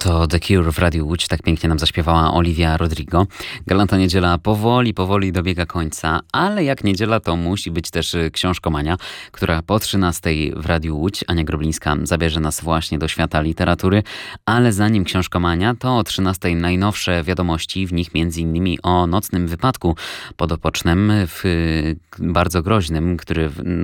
To The Cure w Radiu Łódź, tak pięknie nam zaśpiewała Olivia Rodrigo. Galanta Niedziela powoli dobiega końca, ale jak niedziela to musi być też książkomania, która po 13:00 w Radiu Łódź, Ania Groblińska, zabierze nas właśnie do świata literatury, ale zanim książkomania, to o 13:00 najnowsze wiadomości, w nich m.in. o nocnym wypadku pod Opocznem, bardzo groźnym, który